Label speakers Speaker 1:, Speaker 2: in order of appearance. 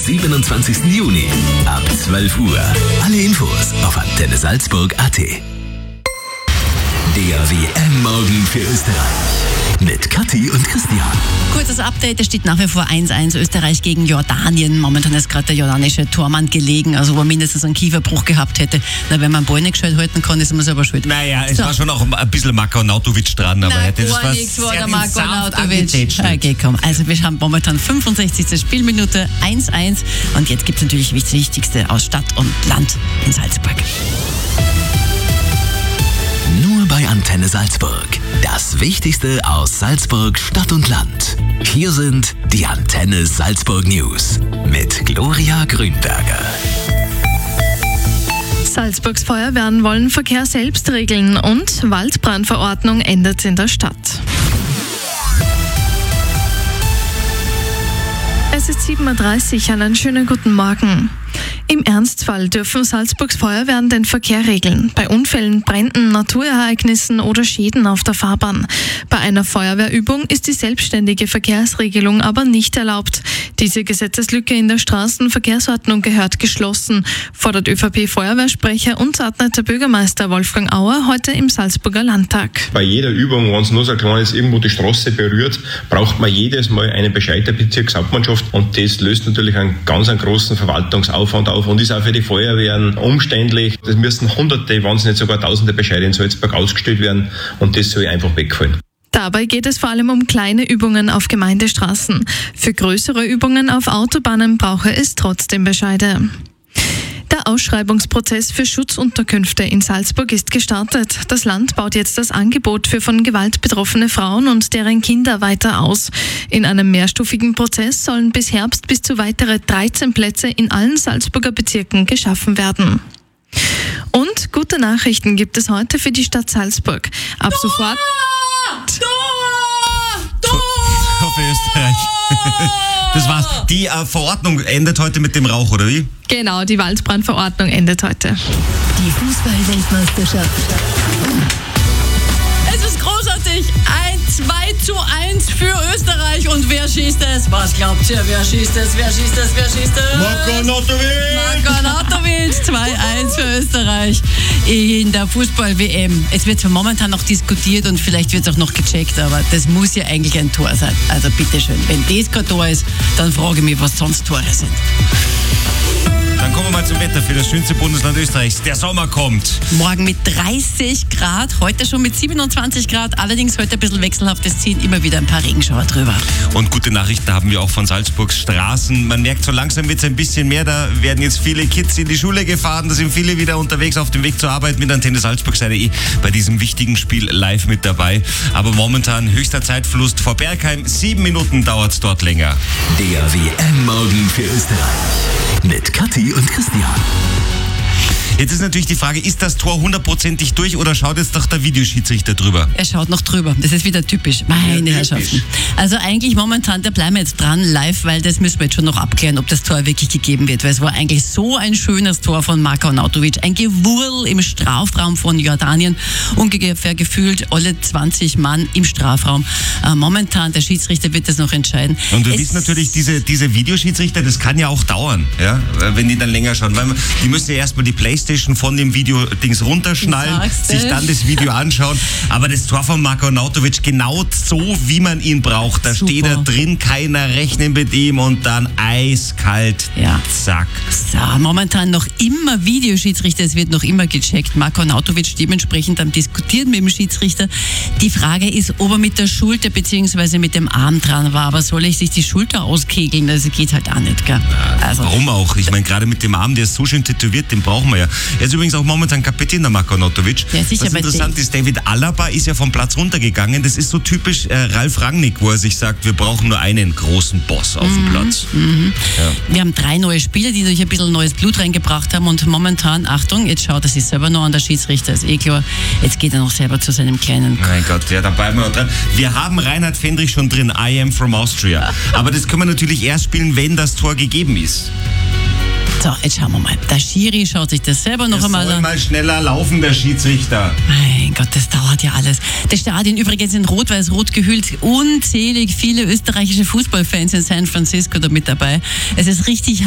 Speaker 1: 27. Juni ab 12 Uhr. Alle Infos auf antennesalzburg.at. Der WM-Morgen für Österreich mit Kathi und Christian.
Speaker 2: Kurzes Update, es steht nach wie vor 1-1 Österreich gegen Jordanien. Momentan ist gerade der jordanische Tormann gelegen, also wo er mindestens einen Kieferbruch gehabt hätte. Na, wenn man einen Ball nicht gescheit halten kann, ist man selber schuld.
Speaker 3: Naja, es war schon auch ein bisschen Marko Arnautovic dran, aber hätte das was sehr
Speaker 2: Marko Arnautovic. Okay, komm. Also wir haben momentan 65. Spielminute 1-1 und jetzt gibt es natürlich das Wichtigste aus Stadt und Land in Salzburg.
Speaker 1: Nur bei Antenne Salzburg. Das Wichtigste aus Salzburg, Stadt und Land. Hier sind die Antenne Salzburg News mit Gloria Grünberger.
Speaker 4: Salzburgs Feuerwehren wollen Verkehr selbst regeln und Waldbrandverordnung endet in der Stadt. Es ist 7.30 Uhr, einen schönen guten Morgen. Im Ernstfall dürfen Salzburgs Feuerwehren den Verkehr regeln. Bei Unfällen, Bränden, Naturereignissen oder Schäden auf der Fahrbahn. Bei einer Feuerwehrübung ist die selbstständige Verkehrsregelung aber nicht erlaubt. Diese Gesetzeslücke in der Straßenverkehrsordnung gehört geschlossen, fordert ÖVP-Feuerwehrsprecher und Adneter Bürgermeister Wolfgang Auer heute im Salzburger Landtag.
Speaker 5: Bei jeder Übung, wenn es nur so klein ist, irgendwo die Straße berührt, braucht man jedes Mal einen Bescheid der Bezirkshauptmannschaft und das löst natürlich einen ganz großen Verwaltungsaufwand auf und ist auch für die Feuerwehren umständlich. Es müssen Hunderte, wenn es nicht sogar Tausende Bescheide in Salzburg ausgestellt werden und das soll einfach wegfallen.
Speaker 4: Dabei geht es vor allem um kleine Übungen auf Gemeindestraßen. Für größere Übungen auf Autobahnen brauche es trotzdem Bescheide. Der Ausschreibungsprozess für Schutzunterkünfte in Salzburg ist gestartet. Das Land baut jetzt das Angebot für von Gewalt betroffene Frauen und deren Kinder weiter aus. In einem mehrstufigen Prozess sollen bis Herbst bis zu weitere 13 Plätze in allen Salzburger Bezirken geschaffen werden. Und gute Nachrichten gibt es heute für die Stadt Salzburg. Ab sofort...
Speaker 3: Für Österreich. Das war's. Die Verordnung endet heute mit dem Rauch, oder wie?
Speaker 4: Genau, die Waldbrandverordnung endet heute.
Speaker 2: Die Fußball-Weltmeisterschaft. Es ist großartig. Ein 2:1 für Österreich. Und wer schießt es? Was glaubt ihr? Wer schießt es? Wer schießt es? Wer schießt es?
Speaker 3: Marko Arnautovic!
Speaker 2: Marko Arnautovic, 2:1 für Österreich in der Fußball-WM. Es wird zwar momentan noch diskutiert und vielleicht wird es auch noch gecheckt, aber das muss ja eigentlich ein Tor sein. Also bitteschön, wenn das kein Tor ist, dann frage ich mich, was sonst Tore sind.
Speaker 3: Dann kommen wir mal zum Wetter für das schönste Bundesland Österreichs. Der Sommer kommt.
Speaker 2: Morgen mit 30 Grad, heute schon mit 27 Grad. Allerdings heute ein bisschen wechselhaftes Ziehen, immer wieder ein paar Regenschauer drüber.
Speaker 3: Und gute Nachrichten haben wir auch von Salzburgs Straßen. Man merkt, so langsam wird es ein bisschen mehr. Da werden jetzt viele Kids in die Schule gefahren. Da sind viele wieder unterwegs auf dem Weg zur Arbeit mit Antenne Salzburg. Seid ihr bei diesem wichtigen Spiel live mit dabei. Aber momentan höchster Zeitverlust vor Bergheim. 7 Minuten dauert es dort länger.
Speaker 1: Der WM-Morgen für Österreich mit Kathi und Christian.
Speaker 3: Jetzt ist natürlich die Frage, ist das Tor 100%ig durch oder schaut jetzt doch der Videoschiedsrichter drüber?
Speaker 2: Er schaut noch drüber. Das ist wieder typisch. Meine Herrschaften. Also eigentlich momentan, da bleiben wir jetzt dran live, weil das müssen wir jetzt schon noch abklären, ob das Tor wirklich gegeben wird. Weil es war eigentlich so ein schönes Tor von Marko Arnautovic. Ein Gewurl im Strafraum von Jordanien. Ungefähr gefühlt alle 20 Mann im Strafraum. Momentan, der Schiedsrichter wird das noch entscheiden.
Speaker 3: Und wir wissen natürlich, diese Videoschiedsrichter, das kann ja auch dauern, ja, wenn die dann länger schauen. Weil die müssen ja erstmal die Playstation von dem Video-Dings runterschnallen, sich dann das Video anschauen. Aber das Tor von Marko Arnautovic genau so, wie man ihn braucht. Da steht er drin, keiner rechnet mit ihm und dann eiskalt, zack.
Speaker 2: So, momentan noch immer Videoschiedsrichter, es wird noch immer gecheckt. Marko Arnautovic dementsprechend am Diskutieren mit dem Schiedsrichter. Die Frage ist, ob er mit der Schulter bzw. mit dem Arm dran war. Aber soll ich sich die Schulter auskegeln? Das geht halt auch nicht, gell? Also,
Speaker 3: warum auch? Ich meine, gerade mit dem Arm, der ist so schön tätowiert, den brauchen wir ja. Er ist übrigens auch momentan Kapitän, der Marko Arnautovic.
Speaker 2: Ja, sicher.
Speaker 3: Was interessant ist, David Alaba ist ja vom Platz runtergegangen. Das ist so typisch Ralf Rangnick, wo er sich sagt, wir brauchen nur einen großen Boss auf dem Platz. Ja.
Speaker 2: Wir haben 3 neue Spieler, die durch ein bisschen neues Blut reingebracht haben und momentan, Achtung, jetzt schaut er sich selber noch an, der Schiedsrichter ist klar, jetzt geht er noch selber zu seinem kleinen...
Speaker 3: Mein Gott, ja, da bleiben wir noch dran. Wir haben Reinhard Fendrich schon drin, I am from Austria. Aber das können wir natürlich erst spielen, wenn das Tor gegeben ist.
Speaker 2: So, jetzt schauen wir mal. Der Schiri schaut sich das selber noch einmal an.
Speaker 3: Soll mal schneller laufen, der Schiedsrichter.
Speaker 2: Mein Gott, das dauert ja alles. Das Stadion übrigens in rot-weiß-rot gehüllt. Unzählig viele österreichische Fußballfans in San Francisco da mit dabei. Es ist richtig